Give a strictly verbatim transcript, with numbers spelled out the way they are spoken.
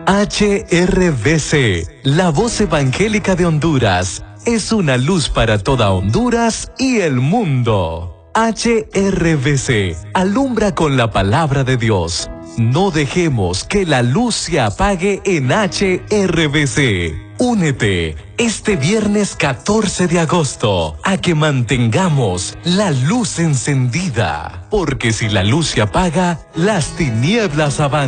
H R V C, la voz evangélica de Honduras, es una luz para toda Honduras y el mundo. H R V C, alumbra con la palabra de Dios. No dejemos que la luz se apague en H R V C. Únete este viernes catorce de agosto a que mantengamos la luz encendida, porque si la luz se apaga, las tinieblas avanzan.